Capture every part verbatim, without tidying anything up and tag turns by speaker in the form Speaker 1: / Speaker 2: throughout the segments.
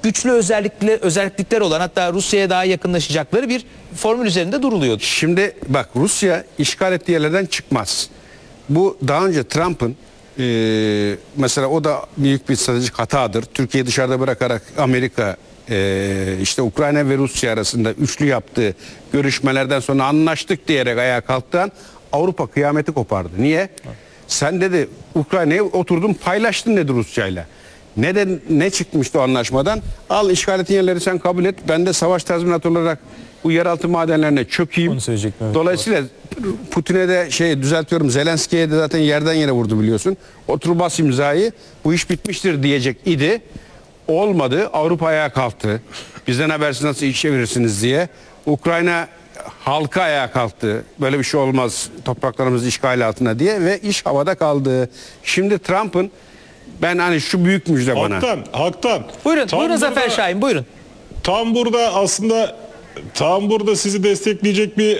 Speaker 1: güçlü özellikle özellikler olan, hatta Rusya'ya daha yakınlaşacakları bir formül üzerinde duruluyordu.
Speaker 2: Şimdi bak, Rusya işgal ettiği yerlerden çıkmaz. Bu daha önce Trump'ın e, mesela o da büyük bir stratejik hatadır. Türkiye'yi dışarıda bırakarak Amerika e, işte Ukrayna ve Rusya arasında üçlü yaptığı görüşmelerden sonra anlaştık diyerek ayağa kalktığı an Avrupa kıyameti kopardı. Niye? Sen dedi Ukrayna'yı oturdun paylaştın dedi Rusya'yla. Neden, ne çıkmıştı o anlaşmadan? Al işgal ettiğin yerleri sen kabul et. Ben de savaş tazminatı olarak bu yeraltı madenlerine çökeyim.
Speaker 1: Evet,
Speaker 2: dolayısıyla Putin'e de şey düzeltiyorum, Zelenski'ye de zaten yerden yere vurdu biliyorsun. Otur bas imzayı, bu iş bitmiştir diyecek idi. Olmadı. Avrupa ayağa kalktı. Bizden habersiz nasıl iş çevirirsiniz diye. Ukrayna halka ayağa kalktı. Böyle bir şey olmaz. Topraklarımız işgal altına diye ve iş havada kaldı. Şimdi Trump'ın, ben hani şu büyük müjde bana.
Speaker 3: Haktan, haktan.
Speaker 1: Buyurun,
Speaker 3: Tam
Speaker 1: buyurun Zafer
Speaker 3: burada-
Speaker 1: Şahin, buyurun.
Speaker 3: Tam burada aslında tam burada sizi destekleyecek bir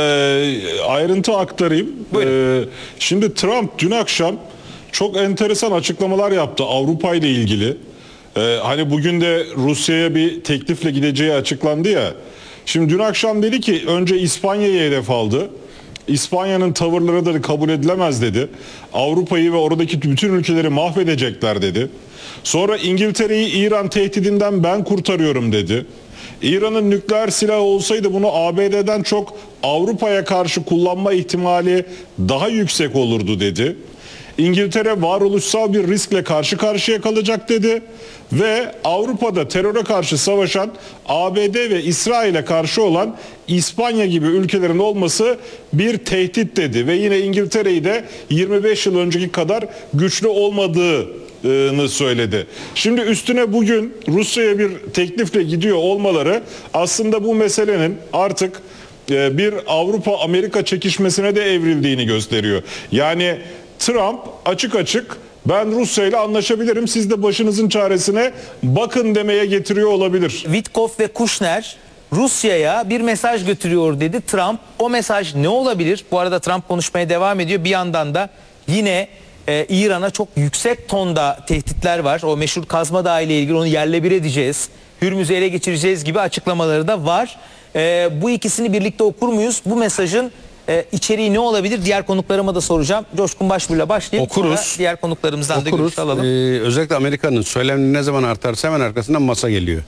Speaker 3: e, ayrıntı aktarayım. E, şimdi Trump dün akşam çok enteresan açıklamalar yaptı Avrupa ile ilgili. E, hani bugün de Rusya'ya bir teklifle gideceği açıklandı ya. Şimdi dün akşam dedi ki önce İspanya'yı hedef aldı. İspanya'nın tavırları da kabul edilemez dedi. Avrupa'yı ve oradaki bütün ülkeleri mahvedecekler dedi. Sonra İngiltere'yi İran tehdidinden ben kurtarıyorum dedi. İran'ın nükleer silahı olsaydı bunu A B D'den çok Avrupa'ya karşı kullanma ihtimali daha yüksek olurdu dedi. İngiltere varoluşsal bir riskle karşı karşıya kalacak dedi ve Avrupa'da teröre karşı savaşan A B D ve İsrail'e karşı olan İspanya gibi ülkelerin olması bir tehdit dedi ve yine İngiltere'yi de yirmi beş yıl önceki kadar güçlü olmadığını söyledi. Şimdi üstüne bugün Rusya'ya bir teklifle gidiyor olmaları aslında bu meselenin artık bir Avrupa-Amerika çekişmesine de evrildiğini gösteriyor. Yani Trump açık açık ben Rusya ile anlaşabilirim, siz de başınızın çaresine bakın demeye getiriyor olabilir.
Speaker 1: Witkoff ve Kushner Rusya'ya bir mesaj götürüyor dedi Trump. O mesaj ne olabilir? Bu arada Trump konuşmaya devam ediyor. Bir yandan da yine e, İran'a çok yüksek tonda tehditler var. O meşhur Kazma Dağı ile ilgili onu yerle bir edeceğiz, Hürmüz'ü ele geçireceğiz gibi açıklamaları da var. E, bu ikisini birlikte okur muyuz? Bu mesajın e, içeriği ne olabilir? Diğer konuklarıma da soracağım. Coşkun Başbuğ'la başlayıp
Speaker 2: Okuruz.
Speaker 1: sonra diğer konuklarımızdan
Speaker 2: Okuruz.
Speaker 1: da görüş alalım.
Speaker 2: Ee, özellikle Amerika'nın söylemleri ne zaman artarsa hemen arkasından masa geliyor.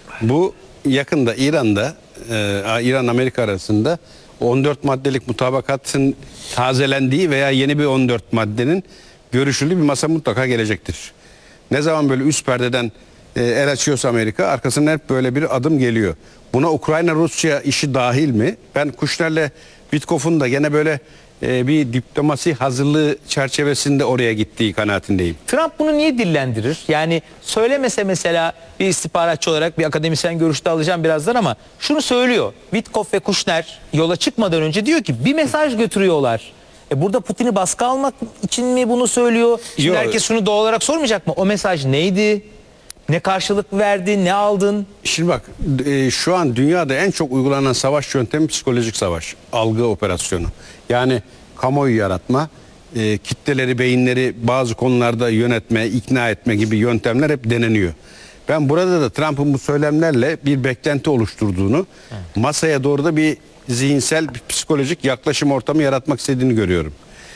Speaker 2: Bu yakında İran'da e, İran-Amerika arasında on dört maddelik mutabakatın tazelendiği veya yeni bir on dört maddenin görüşüldüğü bir masa mutlaka gelecektir. Ne zaman böyle üst perdeden e, el açıyorsa Amerika, arkasından hep böyle bir adım geliyor. Buna Ukrayna-Rusya işi dahil mi? Ben Kushner'le Witkoff'un da gene böyle e, bir diplomasi hazırlığı çerçevesinde oraya gittiği kanaatindeyim.
Speaker 1: Trump bunu niye dillendirir? Yani söylemese mesela, bir istihbaratçı olarak bir akademisyen görüşte alacağım birazdan, ama şunu söylüyor. Witkoff ve Kushner yola çıkmadan önce diyor ki bir mesaj götürüyorlar. E burada Putin'i baskı almak için mi bunu söylüyor? Şimdi
Speaker 2: Yok.
Speaker 1: herkes şunu doğal olarak sormayacak mı? O mesaj neydi? Ne karşılık verdi? Ne aldın?
Speaker 2: Şimdi bak, e, şu an dünyada en çok uygulanan savaş yöntemi psikolojik savaş, algı operasyonu. Yani kamuoyu yaratma, e, kitleleri, beyinleri bazı konularda yönetme, ikna etme gibi yöntemler hep deneniyor. Ben burada da Trump'ın bu söylemlerle bir beklenti oluşturduğunu, masaya doğru da bir zihinsel, bir psikolojik yaklaşım ortamı yaratmak istediğini görüyorum.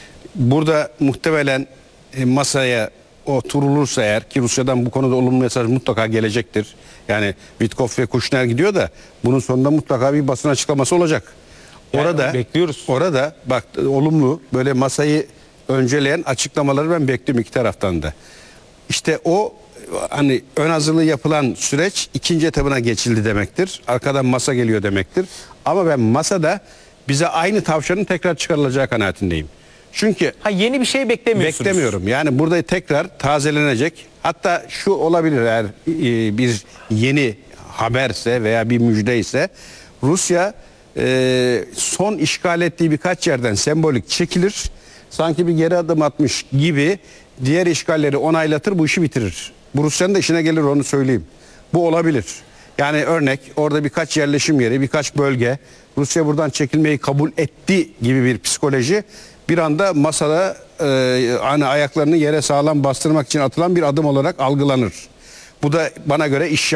Speaker 2: Burada muhtemelen e, masaya oturulursa eğer, ki Rusya'dan bu konuda olumlu mesaj mutlaka gelecektir. Yani Witkoff ve Kushner gidiyor da bunun sonunda mutlaka bir basın açıklaması olacak.
Speaker 1: Yani
Speaker 2: Orada
Speaker 1: bekliyoruz.
Speaker 2: Orada bak, olumlu böyle masayı önceleyen açıklamaları ben bekliyorum iki taraftan da. İşte o hani ön hazırlığı yapılan süreç ikinci etabına geçildi demektir. Arkadan masa geliyor demektir. Ama ben masada bize aynı tavşanın tekrar çıkarılacağı kanaatindeyim. Çünkü
Speaker 1: Ha, yeni bir şey beklemiyorsunuz.
Speaker 2: beklemiyorum. Yani burada tekrar tazelenecek. Hatta şu olabilir, eğer e, bir yeni haberse veya bir müjde ise, Rusya e, son işgal ettiği birkaç yerden sembolik çekilir. Sanki bir geri adım atmış gibi diğer işgalleri onaylatır, bu işi bitirir. Bu Rusya'nın da işine gelir, onu söyleyeyim. Bu olabilir. Yani örnek, orada birkaç yerleşim yeri, birkaç bölge, Rusya buradan çekilmeyi kabul etti gibi bir psikoloji bir anda masada e, hani ayaklarını yere sağlam bastırmak için atılan bir adım olarak algılanır. Bu da bana göre iş